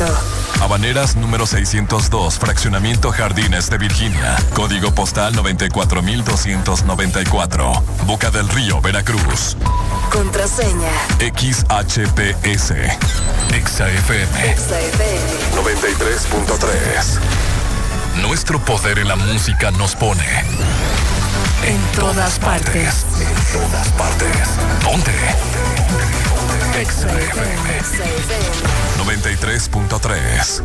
Guanajuato. Habaneras número 602, Fraccionamiento Jardines de Virginia. Código postal 94294. Boca del Río, Veracruz. Contraseña XHPS. XFM 93.3. Nuestro poder en la música nos pone en todas partes. En todas partes. Ponte. XFM 93.3.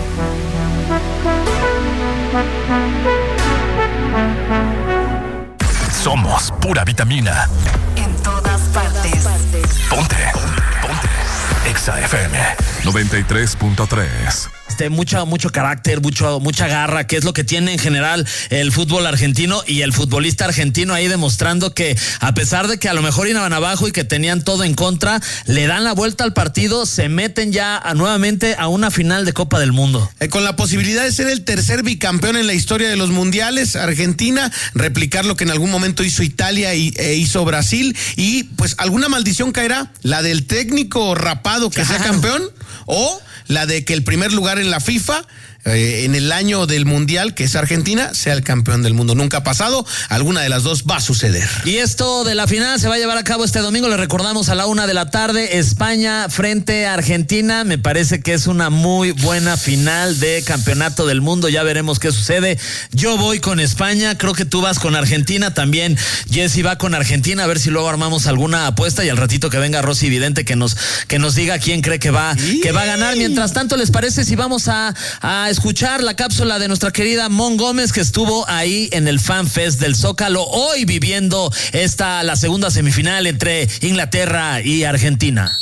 Somos pura vitamina. En todas partes. Ponte. XFM 93.3. Mucho carácter, mucha garra, que es lo que tiene en general el fútbol argentino, y el futbolista argentino ahí demostrando que a pesar de que a lo mejor iban abajo y que tenían todo en contra, le dan la vuelta al partido, se meten ya nuevamente a una final de Copa del Mundo. Con la posibilidad de ser el tercer bicampeón en la historia de los mundiales, Argentina, replicar lo que en algún momento hizo Italia e hizo Brasil, y pues alguna maldición caerá, la del técnico rapado que sea campeón, o la de que el primer lugar en la FIFA en el año del mundial, que es Argentina, sea el campeón del mundo. Nunca ha pasado, alguna de las dos va a suceder. Y esto de la final se va a llevar a cabo este domingo, le recordamos, a la 1:00 p.m, España frente a Argentina. Me parece que es una muy buena final de campeonato del mundo, ya veremos qué sucede. Yo voy con España, creo que tú vas con Argentina, también Jessy va con Argentina, a ver si luego armamos alguna apuesta, y al ratito que venga Rosy Vidente que nos diga quién cree que va a ganar. Mientras tanto, ¿les parece si vamos a escuchar la cápsula de nuestra querida Mon Gómez, que estuvo ahí en el Fan Fest del Zócalo, hoy viviendo la segunda semifinal entre Inglaterra y Argentina?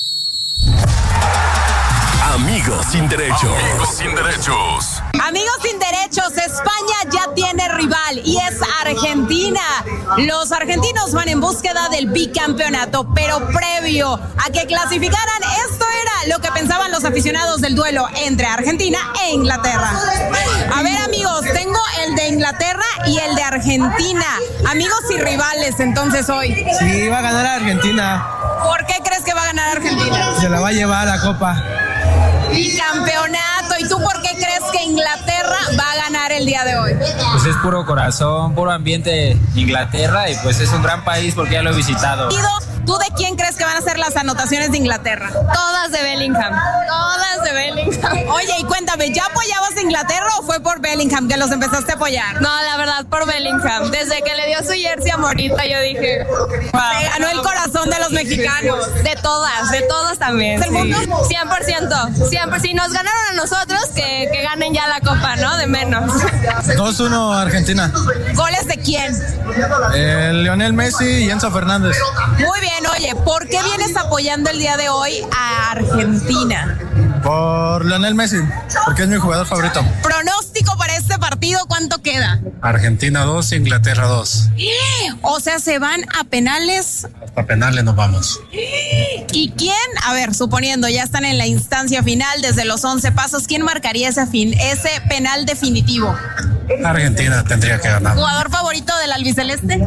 Amigos sin derechos. Amigos sin derechos, España ya tiene rival y es Argentina. Los argentinos van en búsqueda del bicampeonato, pero previo a que clasificaran, esto era lo que pensaban los aficionados del duelo entre Argentina e Inglaterra. A ver, amigos, tengo el de Inglaterra y el de Argentina. Amigos y rivales, entonces hoy. Sí, va a ganar Argentina. ¿Por qué crees que va a ganar Argentina? Se la va a llevar a la Copa. Bicampeonato. ¿Y tú por qué crees que Inglaterra va a ganar el día de hoy? Pues es puro corazón, puro ambiente Inglaterra, y pues es un gran país porque ya lo he visitado. ¿Tú de quién crees que van a ser las anotaciones de Inglaterra? Todas de Bellingham. Oye, y cuéntame, ¿ya apoyabas a Inglaterra o fue por Bellingham que los empezaste a apoyar? No, la verdad, por Bellingham. Desde que le dio su jersey a Morita, yo dije... Wow. Se ganó el corazón de los mexicanos. De todos también. ¿Del mundo? 100%. Siempre. Si nos ganaron a nosotros, que ganen ya la Copa, ¿no? De menos. 2-1 Argentina. ¿Goles de quién? Lionel Messi y Enzo Fernández. Muy bien, oye, ¿por qué vienes apoyando el día de hoy a Argentina? Por Lionel Messi, porque es mi jugador favorito. Pronóstico para este partido, ¿cuánto queda? Argentina 2, Inglaterra 2. O sea, ¿se van a penales? Hasta penales nos vamos. ¿Y quién? A ver, suponiendo, ya están en la instancia final desde los 11 pasos, ¿quién marcaría ese penal definitivo? Argentina tendría que ganar. ¿Jugador favorito del albiceleste?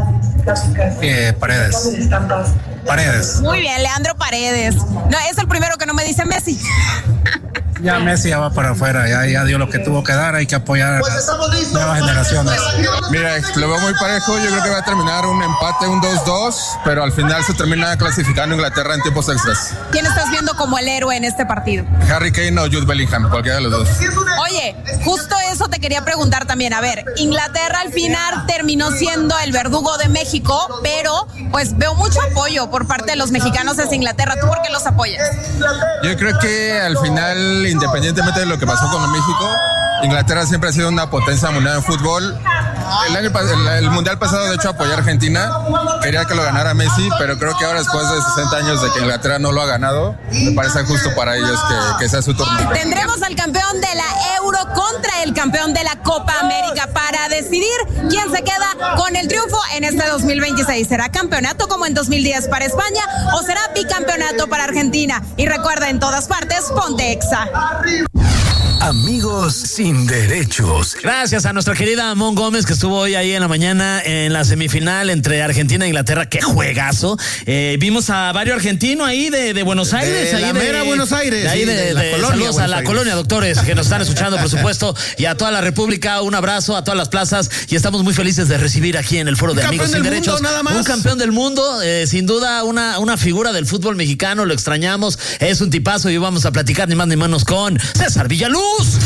Paredes. Muy bien, Leandro Paredes. No, es el primero que no me dice Messi. Ya Messi ya va para afuera, ya dio lo que tuvo que dar, hay que apoyar a las nuevas generaciones. Mira, lo veo muy parejo, yo creo que va a terminar un empate, un 2-2, pero al final se termina clasificando Inglaterra en tiempos extras. ¿Quién estás viendo como el héroe en este partido? Harry Kane o Jude Bellingham, cualquiera de los dos. Oye, justo eso te quería preguntar también. A ver, Inglaterra al final terminó siendo el verdugo de México, pero pues veo mucho apoyo por parte de los mexicanos hacia Inglaterra. ¿Tú por qué los apoyas? Yo creo que al final, independientemente de lo que pasó con México, Inglaterra siempre ha sido una potencia mundial en fútbol. El mundial pasado, de hecho, apoyé a Argentina. Quería que lo ganara Messi, pero creo que ahora, después de 60 años de que Inglaterra no lo ha ganado, me parece justo para ellos que sea su turno. Tendremos al campeón de la Euro contra el campeón de la Copa América para decidir quién se queda con el triunfo en este 2026. ¿Será campeonato como en 2010 para España o será bicampeonato para Argentina? Y recuerda, en todas partes, ponte Exa. Amigos sin derechos. Gracias a nuestra querida Mon Gómez, que estuvo hoy ahí en la mañana en la semifinal entre Argentina e Inglaterra. ¡Qué juegazo! Vimos a varios argentinos ahí de Buenos Aires. De la mera Buenos Aires. De ahí de la colonia. Saludos a la colonia, doctores, que nos están escuchando, por supuesto, y a toda la República. Un abrazo a todas las plazas y estamos muy felices de recibir aquí en el Foro de Amigos sin Derechos un campeón del mundo, sin duda una figura del fútbol mexicano. Lo extrañamos, es un tipazo y hoy vamos a platicar ni más ni menos con César Villaluz.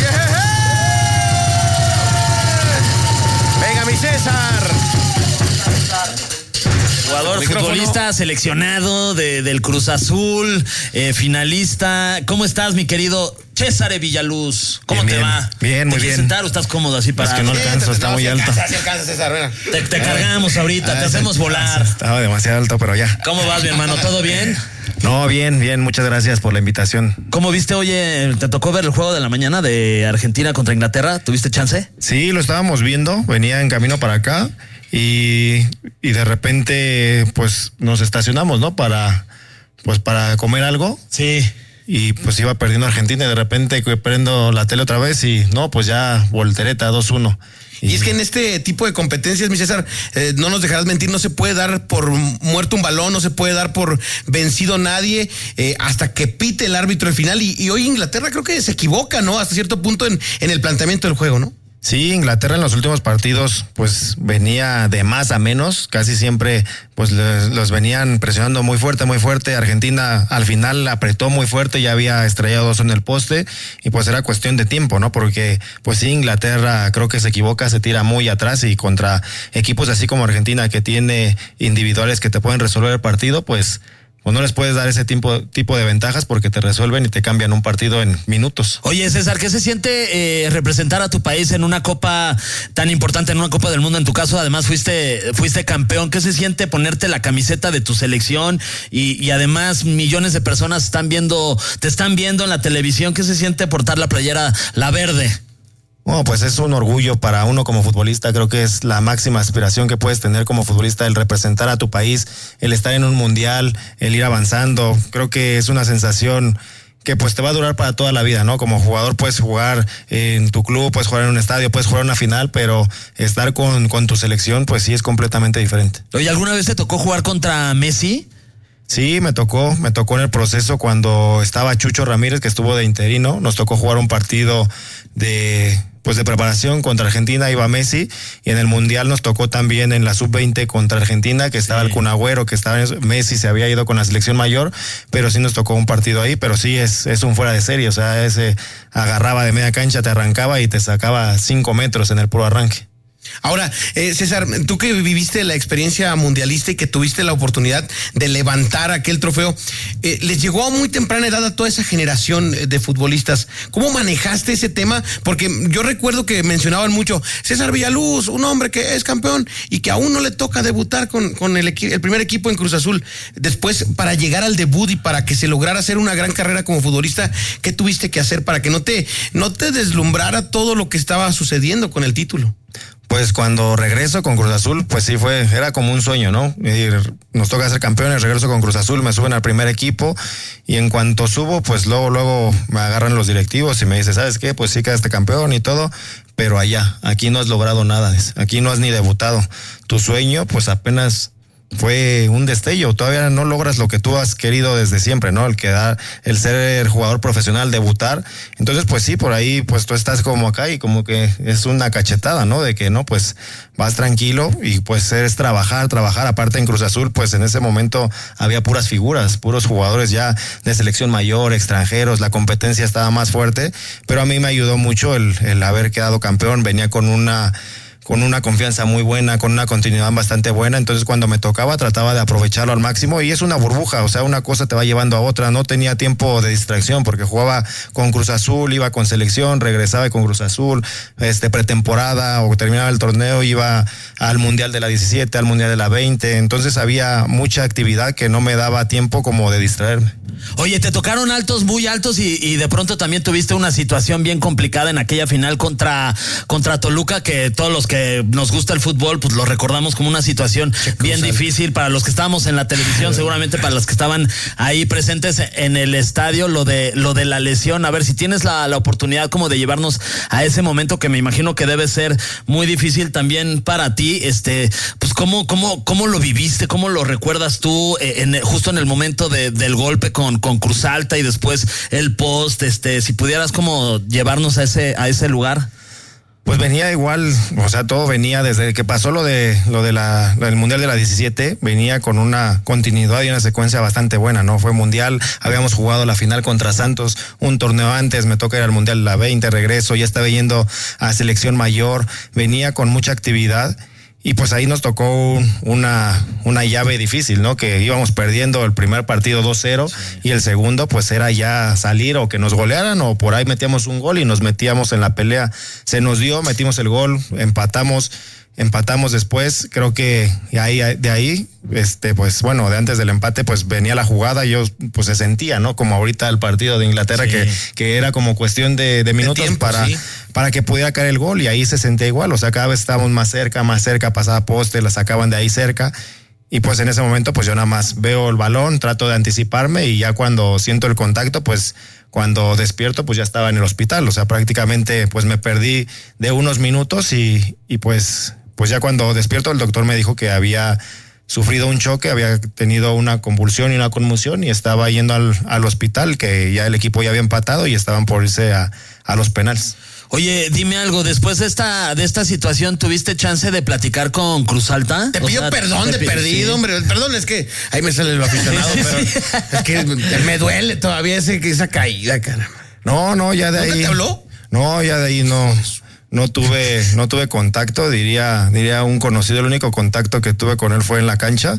Venga, mi César. Jugador, futbolista seleccionado del Cruz Azul, finalista. ¿Cómo estás, mi querido César Villaluz? ¿Cómo te va? Bien, muy bien. ¿Te sentar o estás cómodo así para...? Es que no alcanzo, está muy alto. Te cargamos ahorita, te hacemos volar. Estaba demasiado alto, pero ya. ¿Cómo vas, mi hermano? ¿Todo bien? No, bien, muchas gracias por la invitación. ¿Cómo viste, oye, te tocó ver el juego de la mañana de Argentina contra Inglaterra? ¿Tuviste chance? Sí, lo estábamos viendo, venía en camino para acá y de repente pues nos estacionamos, ¿no? Para comer algo. Sí. Y pues iba perdiendo Argentina y de repente prendo la tele otra vez y no, pues ya voltereta 2-1. Y es que en este tipo de competencias, mi César, no nos dejarás mentir, no se puede dar por muerto un balón, no se puede dar por vencido nadie hasta que pite el árbitro al final. Y hoy Inglaterra creo que se equivoca, ¿no? Hasta cierto punto en el planteamiento del juego, ¿no? Sí, Inglaterra en los últimos partidos pues venía de más a menos, casi siempre pues los venían presionando muy fuerte. Argentina al final apretó muy fuerte, ya había estrellado 2 en el poste y pues era cuestión de tiempo, ¿no? Porque pues sí, Inglaterra creo que se equivoca, se tira muy atrás y contra equipos así como Argentina que tiene individuales que te pueden resolver el partido, pues no les puedes dar ese tipo de ventajas porque te resuelven y te cambian un partido en minutos. Oye, César, ¿qué se siente representar a tu país en una copa tan importante, en una Copa del Mundo? En tu caso, además, fuiste campeón. ¿Qué se siente ponerte la camiseta de tu selección y además millones de personas te están viendo en la televisión? ¿Qué se siente portar la playera, la verde? Bueno, pues es un orgullo para uno como futbolista, creo que es la máxima aspiración que puedes tener como futbolista, el representar a tu país, el estar en un mundial, el ir avanzando, creo que es una sensación que pues te va a durar para toda la vida, ¿no? Como jugador puedes jugar en tu club, puedes jugar en un estadio, puedes jugar una final, pero estar con tu selección pues sí es completamente diferente. Oye, ¿alguna vez te tocó jugar contra Messi? Sí, me tocó en el proceso cuando estaba Chucho Ramírez, que estuvo de interino, nos tocó jugar un partido de preparación contra Argentina, iba Messi, y en el Mundial nos tocó también en la Sub-20 contra Argentina, que estaba el Kun Agüero, que estaba Messi se había ido con la selección mayor, pero sí nos tocó un partido ahí, pero sí es un fuera de serie, o sea, ese agarraba de media cancha, te arrancaba y te sacaba 5 metros en el puro arranque. Ahora, César, tú que viviste la experiencia mundialista y que tuviste la oportunidad de levantar aquel trofeo, les llegó a muy temprana edad a toda esa generación de futbolistas. ¿Cómo manejaste ese tema? Porque yo recuerdo que mencionaban mucho, César Villaluz, un hombre que es campeón y que aún no le toca debutar con el primer equipo en Cruz Azul. Después, para llegar al debut y para que se lograra hacer una gran carrera como futbolista, ¿qué tuviste que hacer para que no te deslumbrara todo lo que estaba sucediendo con el título? Pues cuando regreso con Cruz Azul, pues sí era como un sueño, ¿no? Nos toca ser campeones, regreso con Cruz Azul, me suben al primer equipo y en cuanto subo, pues luego me agarran los directivos y me dicen, ¿sabes qué? Pues sí quedaste campeón y todo, pero aquí no has logrado nada, aquí no has ni debutado. Tu sueño, pues apenas fue un destello, todavía no logras lo que tú has querido desde siempre, ¿no? El ser jugador profesional, debutar. Entonces, pues sí, por ahí, pues tú estás como acá y como que es una cachetada, ¿no? De que no, pues vas tranquilo y pues es trabajar. Aparte en Cruz Azul, pues en ese momento había puras figuras, puros jugadores ya de selección mayor, extranjeros, la competencia estaba más fuerte, pero a mí me ayudó mucho el haber quedado campeón, venía con una confianza muy buena, con una continuidad bastante buena, entonces cuando me tocaba trataba de aprovecharlo al máximo y es una burbuja, o sea, una cosa te va llevando a otra, no tenía tiempo de distracción porque jugaba con Cruz Azul, iba con selección, regresaba con Cruz Azul, pretemporada o terminaba el torneo, iba al Mundial de la 17, al Mundial de la 20, entonces había mucha actividad que no me daba tiempo como de distraerme. Oye, te tocaron altos, muy altos y de pronto también tuviste una situación bien complicada en aquella final contra Toluca que todos los que que nos gusta el fútbol, pues lo recordamos como una situación bien difícil para los que estábamos en la televisión, seguramente para los que estaban ahí presentes en el estadio, lo de la lesión. A ver, si tienes la oportunidad como de llevarnos a ese momento que me imagino que debe ser muy difícil también para ti, pues cómo lo viviste, cómo lo recuerdas tú justo en el momento del golpe con Cruz Alta y después el post, si pudieras como llevarnos a ese lugar. Pues venía igual, o sea, todo venía desde que pasó lo del Mundial de la 17, venía con una continuidad y una secuencia bastante buena, ¿no? Fue Mundial, habíamos jugado la final contra Santos un torneo antes, me toca ir al Mundial de la 20, regreso, ya estaba yendo a selección mayor, venía con mucha actividad. Y pues ahí nos tocó una llave difícil, ¿no? Que íbamos perdiendo el primer partido 2-0 y el segundo pues era ya salir o que nos golearan o por ahí metíamos un gol y nos metíamos en la pelea. Se nos dio, metimos el gol, empatamos después, creo que de ahí, pues bueno, de antes del empate, pues venía la jugada, yo pues se sentía, ¿no? Como ahorita el partido de Inglaterra, que era como cuestión de minutos tiempo, para que pudiera caer el gol y ahí se sentía igual, o sea, cada vez estábamos más cerca, pasaba poste, la sacaban de ahí cerca. Y pues en ese momento pues yo nada más veo el balón, trato de anticiparme y ya cuando siento el contacto, pues cuando despierto pues ya estaba en el hospital, o sea, prácticamente pues me perdí de unos minutos y pues ya cuando despierto el doctor me dijo que había sufrido un choque, había tenido una convulsión y una conmoción y estaba yendo al hospital, que ya el equipo ya había empatado y estaban por irse a los penales. Oye, dime algo, después de esta situación, ¿tuviste chance de platicar con Cruz Alta? Te pido perdón de perdido, hombre. Perdón, es que ahí me sale lo aficionado, pero es que me duele todavía esa caída, caramba. No, ya de ahí. ¿Nunca te habló? No, ya de ahí no tuve contacto, diría un conocido, el único contacto que tuve con él fue en la cancha.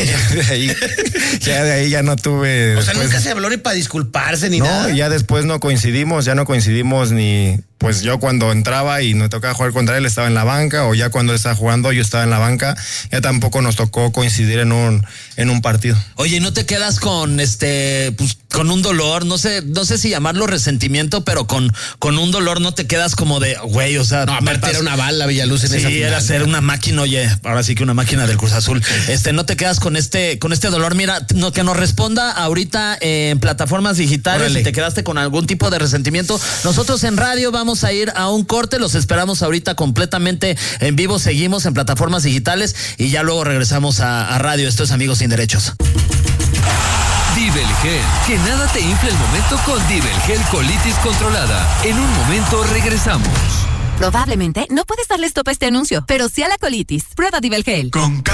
Ya de ahí ya no tuve. O sea, nunca se habló ni para disculparse ni nada. No, ya después no coincidimos ni. Pues yo cuando entraba y me tocaba jugar contra él estaba en la banca, o ya cuando él estaba jugando yo estaba en la banca, ya tampoco nos tocó coincidir en un partido. Oye, ¿no te quedas con pues con un dolor? No sé si llamarlo resentimiento, pero con un dolor no te quedas como de, güey, o sea. No, aparte era una bala Villaluz en esa final. Sí, era ser una máquina, oye, ahora sí que una máquina del Cruz Azul. No te quedas con este dolor. Mira, que nos responda ahorita en plataformas digitales. Órale. Si te quedaste con algún tipo de resentimiento. Nosotros en radio vamos a ir a un corte, los esperamos ahorita completamente en vivo, seguimos en plataformas digitales y ya luego regresamos a radio. Esto es Amigos Sin Derechos. Divel Gel, que nada te infle el momento con Divel Gel Colitis Controlada. En un momento regresamos. Probablemente no puedes darle stop a este anuncio, pero sí a la colitis. Prueba Divel Gel.